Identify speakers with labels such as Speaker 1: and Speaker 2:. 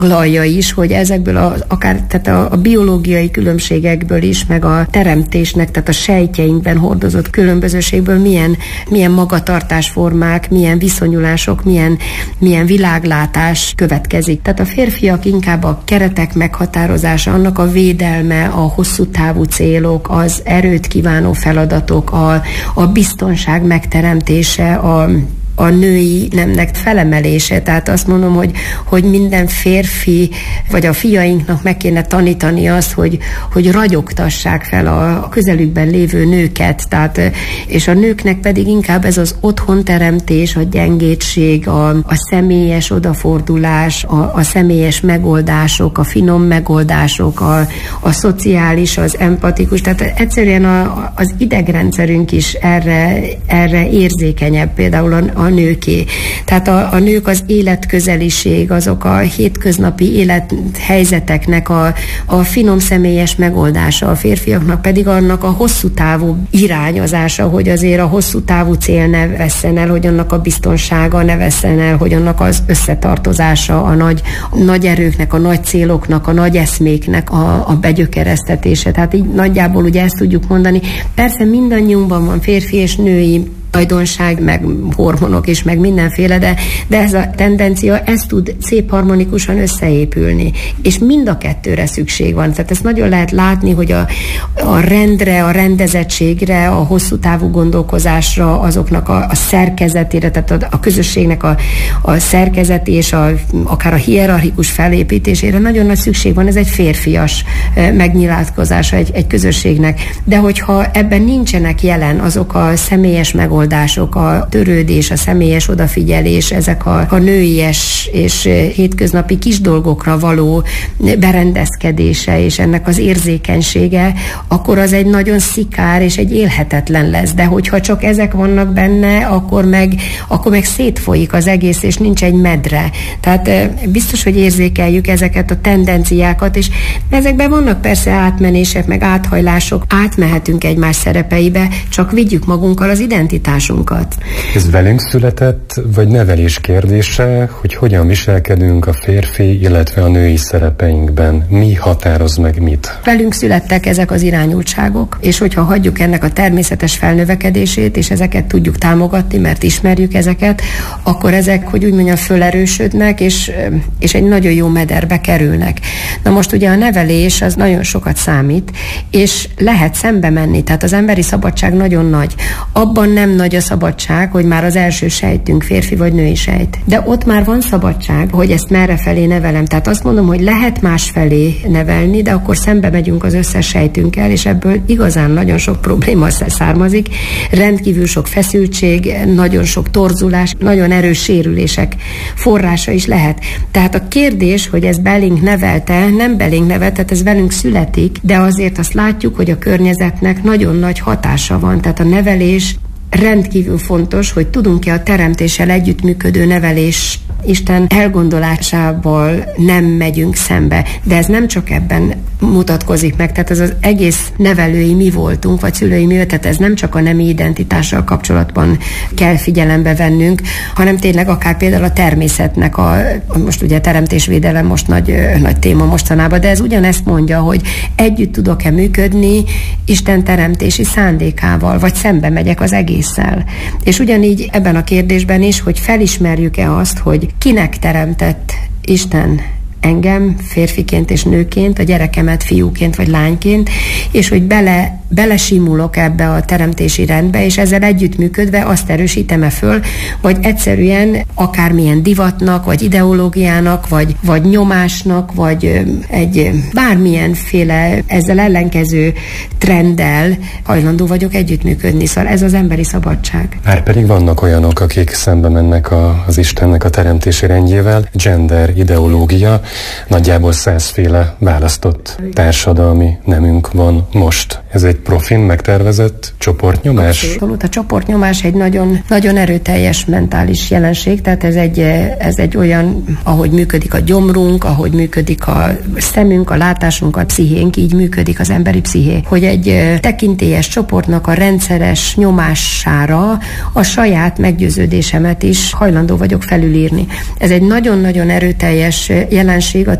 Speaker 1: taglalja is, hogy ezekből akár tehát a biológiai különbségekből is, meg a teremtésnek, tehát a sejtjeinkben hordozott különbözőségből milyen magatartásformák, milyen viszonyulások, milyen világlátás következik. Tehát a férfiak inkább a keretek meghatározása, annak a védelme, a hosszú távú célok, az erőt kívánó feladatok, a biztonság megteremtése, a női nemnek felemelése. Tehát azt mondom, hogy minden férfi, vagy a fiainknak meg kéne tanítani azt, hogy ragyogtassák fel a közelükben lévő nőket. Tehát, és a nőknek pedig inkább ez az otthonteremtés, a gyengétség, a személyes odafordulás, a személyes megoldások, a finom megoldások, a szociális, az empatikus. Tehát egyszerűen az idegrendszerünk is erre érzékenyebb, például a nőké. Tehát a nők az életközeliség, azok a hétköznapi élethelyzeteknek a finom személyes megoldása, a férfiaknak pedig annak a hosszú távú irányozása, hogy azért a hosszú távú cél ne vesszen el, hogy annak a biztonsága ne vesszen el, hogy annak az összetartozása, a nagy erőknek, a nagy céloknak, a nagy eszméknek a begyökeresztetése. Tehát így nagyjából ugye ezt tudjuk mondani. Persze mindannyiunkban van férfi és női tulajdonság, meg hormonok is, meg mindenféle, de ez a tendencia, ez tud szép harmonikusan összeépülni. És mind a kettőre szükség van. Tehát ezt nagyon lehet látni, hogy a rendre, a rendezettségre, a hosszú távú gondolkozásra, azoknak a szerkezetére, tehát a közösségnek a szerkezet és akár a hierarchikus felépítésére nagyon nagy szükség van. Ez egy férfias megnyilatkozása egy közösségnek. De hogyha ebben nincsenek jelen azok a személyes megoldások, a törődés, a személyes odafigyelés, ezek a nőies és hétköznapi kis dolgokra való berendezkedése és ennek az érzékenysége, akkor az egy nagyon szikár és egy élhetetlen lesz. De hogyha csak ezek vannak benne, akkor meg szétfolyik az egész, és nincs egy medre. Tehát biztos, hogy érzékeljük ezeket a tendenciákat, és ezekben vannak persze átmenések, meg áthajlások, átmehetünk egymás szerepeibe, csak vigyük magunkkal az identitásunkat.
Speaker 2: Ez velünk született, vagy nevelés kérdése, hogy hogyan viselkedünk a férfi, illetve a női szerepeinkben? Mi határoz meg mit?
Speaker 1: Velünk születtek ezek az irányultságok, és hogyha hagyjuk ennek a természetes felnövekedését, és ezeket tudjuk támogatni, mert ismerjük ezeket, akkor ezek, hogy úgy mondjam, fölerősödnek, és egy nagyon jó mederbe kerülnek. Na most ugye a nevelés az nagyon sokat számít, és lehet szembe menni, tehát az emberi szabadság nagyon nagy. Abban nem nagy a szabadság, hogy már az első sejtünk férfi vagy női sejt. De ott már van szabadság, hogy ezt merre felé nevelem. Tehát azt mondom, hogy lehet más felé nevelni, de akkor szembe megyünk az összes sejtünkkel, és ebből igazán nagyon sok probléma származik. Rendkívül sok feszültség, nagyon sok torzulás, nagyon erős sérülések forrása is lehet. Tehát a kérdés, hogy ez belénk nevelte, nem belénk nevelt, tehát ez velünk születik, de azért azt látjuk, hogy a környezetnek nagyon nagy hatása van. Tehát a nevelés rendkívül fontos, hogy tudunk-e a teremtéssel együttműködő nevelés Isten elgondolásával nem megyünk szembe. De ez nem csak ebben mutatkozik meg, tehát ez az egész nevelői mi voltunk, vagy szülői mi, tehát ez nem csak a nemi identitással kapcsolatban kell figyelembe vennünk, hanem tényleg akár például a természetnek most ugye teremtésvédelem most nagy téma mostanában, de ez ugyanezt mondja, hogy együtt tudok-e működni Isten teremtési szándékával, vagy szembe megyek az egésszel. És ugyanígy ebben a kérdésben is, hogy felismerjük-e azt, hogy kinek teremtett Isten engem férfiként és nőként, a gyerekemet fiúként vagy lányként, és hogy belesimulok ebbe a teremtési rendbe, és ezzel együttműködve azt erősítem-e föl, vagy egyszerűen akármilyen divatnak, vagy ideológiának, vagy nyomásnak, vagy egy bármilyenféle ezzel ellenkező trenddel hajlandó vagyok együttműködni. Szóval ez az emberi szabadság.
Speaker 2: Már pedig vannak olyanok, akik szembe mennek az Istennek a teremtési rendjével. Gender ideológia, nagyjából 100 féle választott társadalmi nemünk van most. Ez egy profin megtervezett csoportnyomás?
Speaker 1: Abszolút. A csoportnyomás egy nagyon, nagyon erőteljes mentális jelenség, tehát ez egy olyan, ahogy működik a gyomrunk, ahogy működik a szemünk, a látásunk, a pszichénk, így működik az emberi psziché, hogy egy tekintélyes csoportnak a rendszeres nyomására a saját meggyőződésemet is hajlandó vagyok felülírni. Ez egy nagyon-nagyon erőteljes jelenség, a